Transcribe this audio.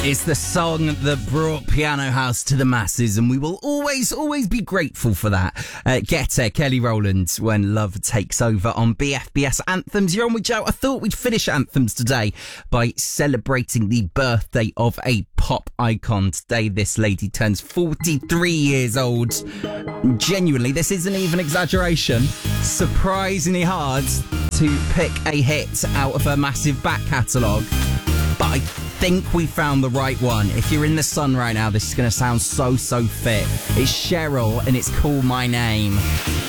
It's the song that brought Piano House to the masses, and we will always be grateful for that. Getter, Kelly Rowland, When Love Takes Over on BFBS Anthems. You're on with Joe. I thought we'd finish Anthems today by celebrating the birthday of a pop icon. Today, this lady turns 43 years old. Genuinely, this isn't even exaggeration. Surprisingly hard to pick a hit out of her massive back catalogue. But I think we found the right one. If you're in the sun right now, this is going to sound so fit. It's Cheryl, and it's Call My Name.